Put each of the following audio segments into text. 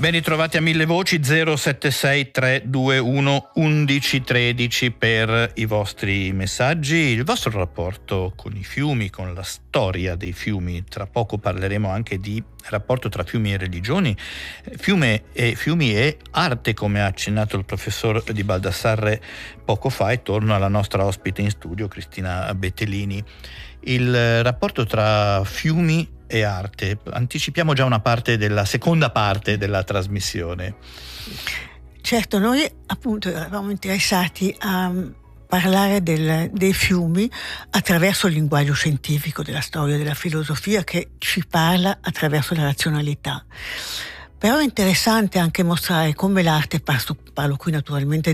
Ben ritrovati a Mille Voci, 076 321 1113 per i vostri messaggi, il vostro rapporto con i fiumi, con la storia dei fiumi. Tra poco parleremo anche di rapporto tra fiumi e religioni, fiumi e arte, come ha accennato il professor Di Baldassarre poco fa, e torno alla nostra ospite in studio, Cristina Bettelini. Il rapporto tra fiumi e arte. Anticipiamo già una parte della seconda parte della trasmissione. Certo, noi appunto eravamo interessati a parlare dei fiumi attraverso il linguaggio scientifico della storia, della filosofia, che ci parla attraverso la razionalità. Però è interessante anche mostrare come l'arte, parlo qui naturalmente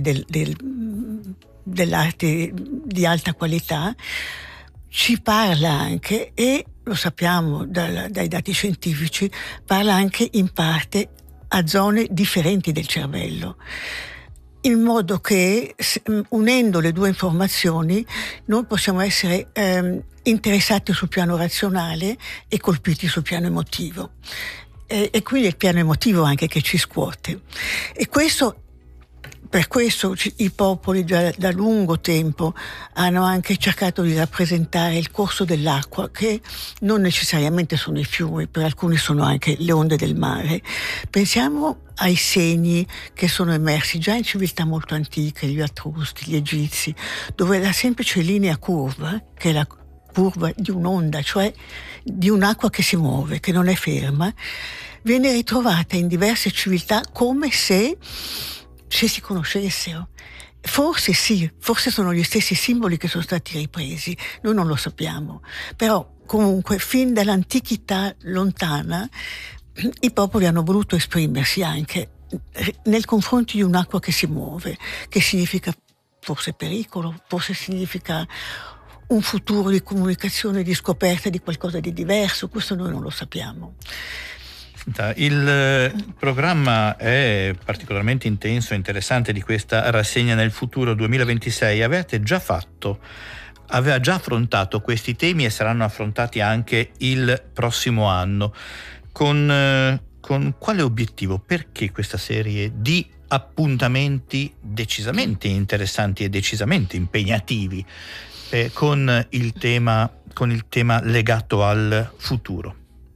dell'arte di alta qualità, ci parla anche, e lo sappiamo dai dati scientifici, parla anche in parte a zone differenti del cervello, in modo che unendo le due informazioni noi possiamo essere interessati sul piano razionale e colpiti sul piano emotivo. E quindi è il piano emotivo anche che ci scuote. E per questo i popoli da lungo tempo hanno anche cercato di rappresentare il corso dell'acqua, che non necessariamente sono i fiumi, per alcuni sono anche le onde del mare. Pensiamo ai segni che sono emersi già in civiltà molto antiche, gli Etruschi, gli Egizi, dove la semplice linea curva, che è la curva di un'onda, cioè di un'acqua che si muove, che non è ferma, viene ritrovata in diverse civiltà come se si conoscessero. Forse sì, forse sono gli stessi simboli che sono stati ripresi, noi non lo sappiamo, però comunque fin dall'antichità lontana i popoli hanno voluto esprimersi anche nel confronto di un'acqua che si muove, che significa forse pericolo, forse significa un futuro di comunicazione, di scoperta di qualcosa di diverso, questo noi non lo sappiamo. Il programma è particolarmente intenso e interessante di questa rassegna nel futuro 2026. Aveva già affrontato questi temi e saranno affrontati anche il prossimo anno. Con quale obiettivo? Perché questa serie di appuntamenti decisamente interessanti e decisamente impegnativi con il tema legato al futuro?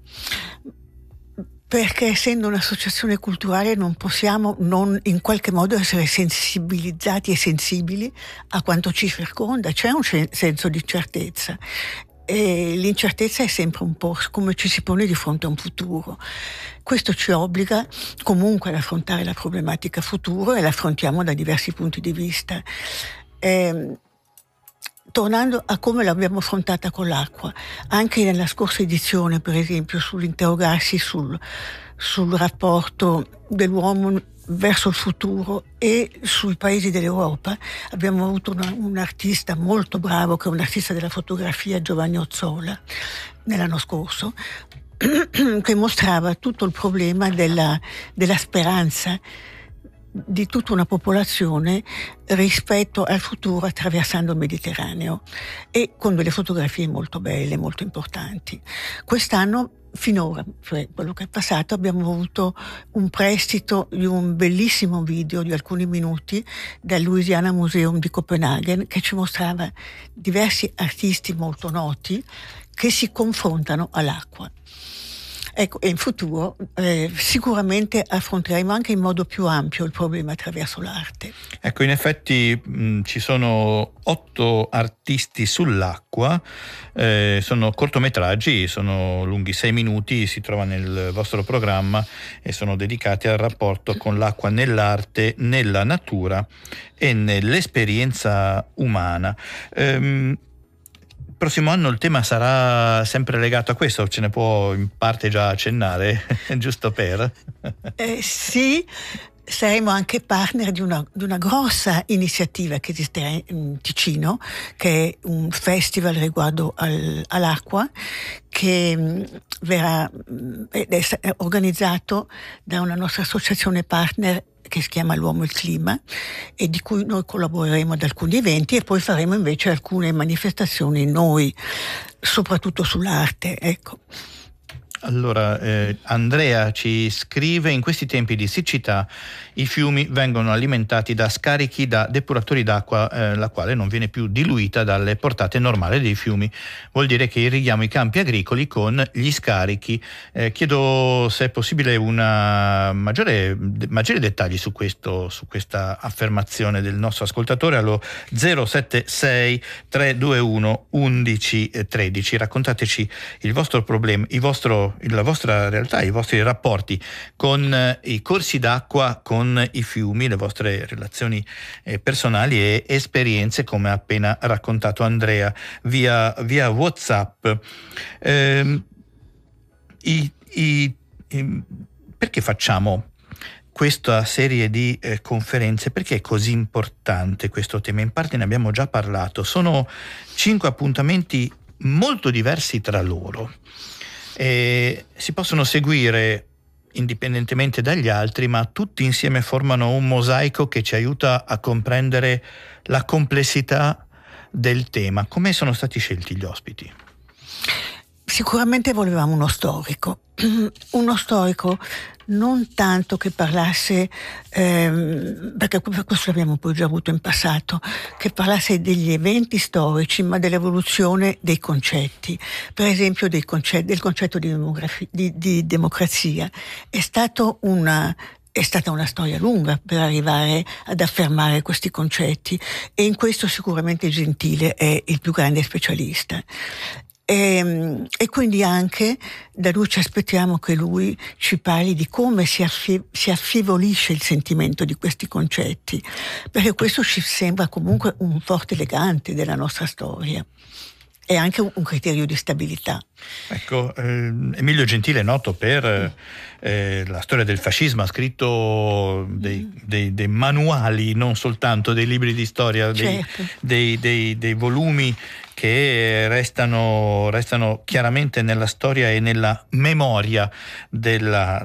Perché essendo un'associazione culturale non possiamo non in qualche modo essere sensibilizzati e sensibili a quanto ci circonda. C'è un senso di certezza, e l'incertezza è sempre un po' come ci si pone di fronte a un futuro. Questo ci obbliga comunque ad affrontare la problematica futuro, e la affrontiamo da diversi punti di vista. Tornando a come l'abbiamo affrontata con l'acqua, anche nella scorsa edizione, per esempio, sull'interrogarsi sul rapporto dell'uomo verso il futuro e sui paesi dell'Europa, abbiamo avuto un artista molto bravo, che è un artista della fotografia, Giovanni Ozzola, nell'anno scorso, che mostrava tutto il problema della speranza di tutta una popolazione rispetto al futuro attraversando il Mediterraneo, e con delle fotografie molto belle, molto importanti. Quest'anno, finora, cioè quello che è passato, abbiamo avuto un prestito di un bellissimo video di alcuni minuti dal Louisiana Museum di Copenaghen, che ci mostrava diversi artisti molto noti che si confrontano all'acqua. Ecco, e in futuro sicuramente affronteremo anche in modo più ampio il problema attraverso l'arte. Ecco, in effetti ci sono 8 artisti sull'acqua, sono cortometraggi, sono lunghi 6 minuti, si trova nel vostro programma e sono dedicati al rapporto con l'acqua nell'arte, nella natura e nell'esperienza umana. Prossimo anno il tema sarà sempre legato a questo, ce ne può in parte già accennare, giusto per? Sì, saremo anche partner di una grossa iniziativa che esisterà in Ticino, che è un festival riguardo all'acqua, che verrà è organizzato da una nostra associazione partner che si chiama L'Uomo e il Clima, e di cui noi collaboreremo ad alcuni eventi, e poi faremo invece alcune manifestazioni noi, soprattutto sull'arte, ecco. Allora, Andrea ci scrive: in questi tempi di siccità i fiumi vengono alimentati da scarichi da depuratori d'acqua, la quale non viene più diluita dalle portate normali dei fiumi. Vuol dire che irrighiamo i campi agricoli con gli scarichi. Chiedo se è possibile maggiori dettagli su questa affermazione del nostro ascoltatore allo 076 321 1113. Raccontateci il vostro problema, la vostra realtà, i vostri rapporti con i corsi d'acqua, con i fiumi, le vostre relazioni personali e esperienze, come ha appena raccontato Andrea via WhatsApp. Perché facciamo questa serie di conferenze? Perché è così importante questo tema? In parte ne abbiamo già parlato. Sono 5 appuntamenti molto diversi tra loro. Si possono seguire indipendentemente dagli altri, ma tutti insieme formano un mosaico che ci aiuta a comprendere la complessità del tema. Come sono stati scelti gli ospiti? Sicuramente volevamo uno storico non tanto che parlasse, perché questo l'abbiamo poi già avuto in passato, che parlasse degli eventi storici, ma dell'evoluzione dei concetti. Per esempio del concetto di democrazia. È stata una storia lunga per arrivare ad affermare questi concetti, e in questo sicuramente Gentile è il più grande specialista. E quindi anche da lui ci aspettiamo che lui ci parli di come si affievolisce il sentimento di questi concetti, perché questo ci sembra comunque un forte legante della nostra storia. È anche un criterio di stabilità. Ecco, Emilio Gentile è noto per la storia del fascismo, ha scritto dei manuali, non soltanto dei libri di storia, certo, dei volumi che restano chiaramente nella storia e nella memoria della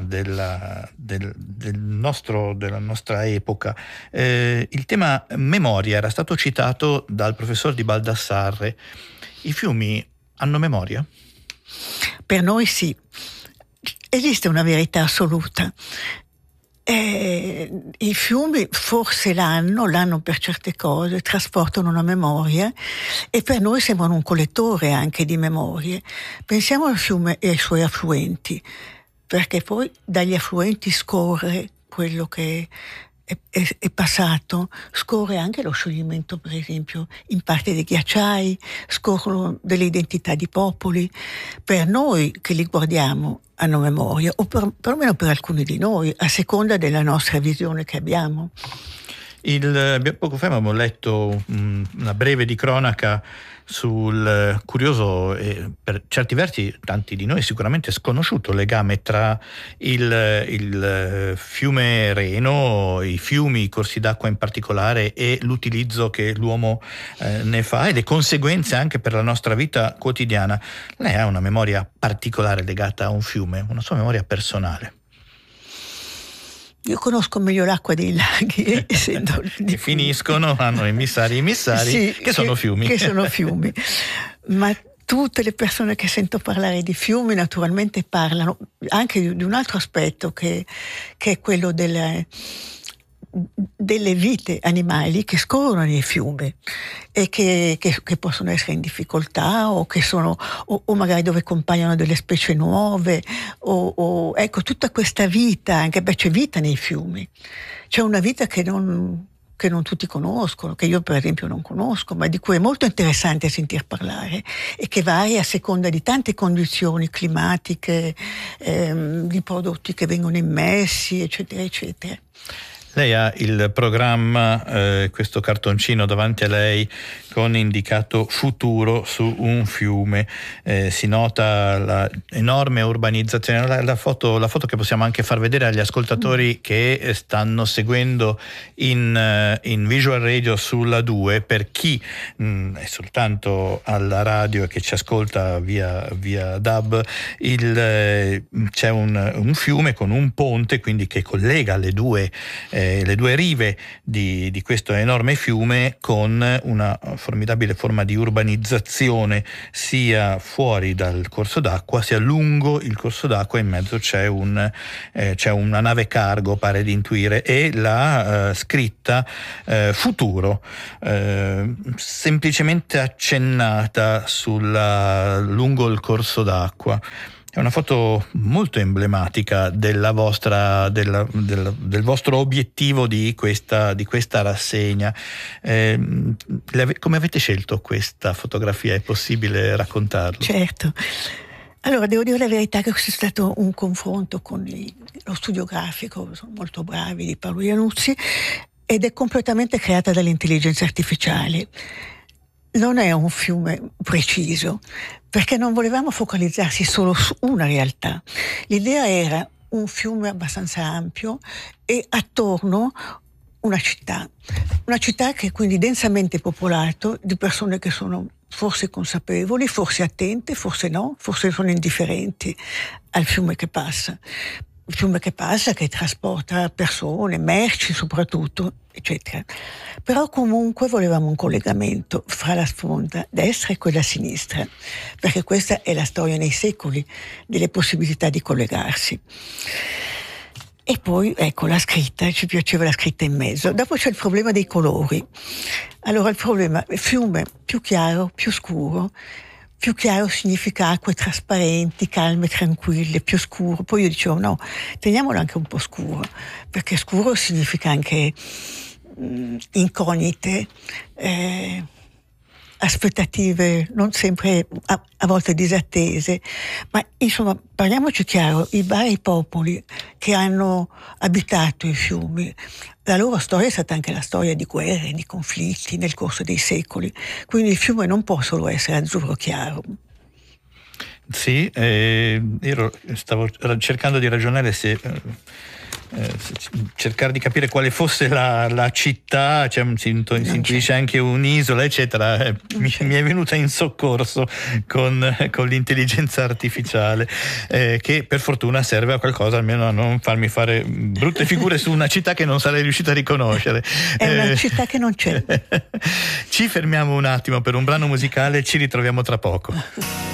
nostra epoca. Il tema memoria era stato citato dal professor Di Baldassarre. I fiumi hanno memoria? Per noi sì. Esiste una verità assoluta. I fiumi forse l'hanno per certe cose, trasportano una memoria, e per noi sembrano un collettore anche di memorie. Pensiamo al fiume e ai suoi affluenti, perché poi dagli affluenti scorre quello che è passato, scorre anche lo scioglimento, per esempio, in parte dei ghiacciai, scorrono delle identità di popoli. Per noi che li guardiamo hanno memoria, o perlomeno per alcuni di noi, a seconda della nostra visione che abbiamo. Poco fa abbiamo letto una breve di cronaca sul curioso e per certi versi tanti di noi sicuramente sconosciuto legame tra il fiume Reno, i fiumi, i corsi d'acqua in particolare, e l'utilizzo che l'uomo ne fa e le conseguenze anche per la nostra vita quotidiana. Lei ha una memoria particolare legata a un fiume, una sua memoria personale? Io conosco meglio l'acqua dei laghi, essendo che finiscono, hanno emissari, sì, che sono fiumi. Che sono fiumi. Ma tutte le persone che sento parlare di fiumi naturalmente parlano anche di un altro aspetto che è quello delle vite animali che scorrono nei fiumi e che possono essere in difficoltà, o che sono o magari dove compaiono delle specie nuove, o ecco, tutta questa vita, anche c'è vita nei fiumi, c'è una vita che non tutti conoscono, che io per esempio non conosco, ma di cui è molto interessante sentir parlare, e che varia a seconda di tante condizioni climatiche, di prodotti che vengono immessi, eccetera eccetera. Lei ha il programma, questo cartoncino davanti a lei con indicato futuro su un fiume. Si nota la enorme urbanizzazione. La foto che possiamo anche far vedere agli ascoltatori che stanno seguendo in Visual Radio sulla 2, per chi è soltanto alla radio e che ci ascolta via DAB, c'è un fiume con un ponte, quindi che collega le due le due rive di questo enorme fiume, con una formidabile forma di urbanizzazione sia fuori dal corso d'acqua sia lungo il corso d'acqua. In mezzo c'è una nave cargo, pare di intuire, e la scritta futuro, semplicemente accennata lungo il corso d'acqua. È una foto molto emblematica del vostro obiettivo di questa rassegna. Come avete scelto questa fotografia? È possibile raccontarlo? Certo. Allora, devo dire la verità che questo è stato un confronto con lo studio grafico, sono molto bravi, di Paolo Iannuzzi, ed è completamente creata dall'intelligenza artificiale. Non è un fiume preciso, perché non volevamo focalizzarsi solo su una realtà. L'idea era un fiume abbastanza ampio e attorno una città che è quindi densamente popolato di persone che sono forse consapevoli, forse attente, forse no, forse sono indifferenti al fiume che passa. Il fiume che passa, che trasporta persone, merci soprattutto, eccetera. Però comunque volevamo un collegamento fra la sponda destra e quella sinistra, perché questa è la storia nei secoli delle possibilità di collegarsi. E poi, ecco, la scritta, ci piaceva la scritta in mezzo. Dopo c'è il problema dei colori. Allora il problema, fiume più chiaro, più scuro. Più chiaro significa acque trasparenti, calme, tranquille. Più scuro, poi io dicevo no, teniamolo anche un po' scuro, perché scuro significa anche incognite, aspettative non sempre, a volte disattese, ma insomma parliamoci chiaro, i vari popoli che hanno abitato i fiumi, la loro storia è stata anche la storia di guerre, di conflitti nel corso dei secoli, quindi il fiume non può solo essere azzurro chiaro. Sì, stavo cercando di ragionare se cercare di capire quale fosse la città, cioè, si intuisce anche un'isola, eccetera. Mi è venuta in soccorso con l'intelligenza artificiale, che per fortuna serve a qualcosa, almeno a non farmi fare brutte figure su una città che non sarei riuscito a riconoscere. È una città che non c'è. Ci fermiamo un attimo per un brano musicale, ci ritroviamo tra poco.